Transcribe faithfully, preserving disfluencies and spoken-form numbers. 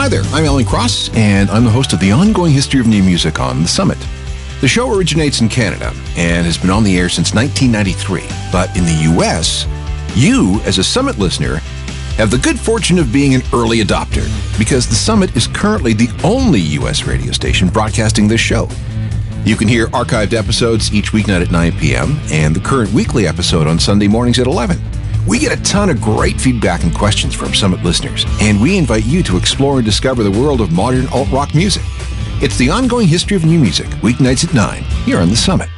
Hi there, I'm Alan Cross, and I'm the host of the ongoing history of new music on The Summit. The show originates in Canada and has been on the air since nineteen ninety-three. But in the U S, you, as a Summit listener, have the good fortune of being an early adopter, because The Summit is currently the only U S radio station broadcasting this show. You can hear archived episodes each weeknight at nine p.m. and the current weekly episode on Sunday mornings at eleven. We get a ton of great feedback and questions from Summit listeners, and we invite you to explore and discover the world of modern alt-rock music. It's the ongoing history of new music, weeknights at nine, here on The Summit.